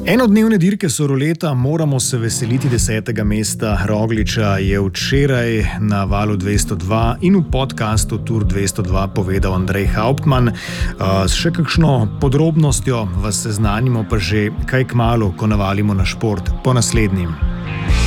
Enodnevne dirke so ruleta, moramo se veseliti 10. mesta Rogliča, je včeraj na Valu 202 in v podcastu Tour 202 povedal Andrej Hauptmann. S še kakšno podrobnostjo vas seznanimo pa že kaj kmalu, ko navalimo na šport po naslednjim.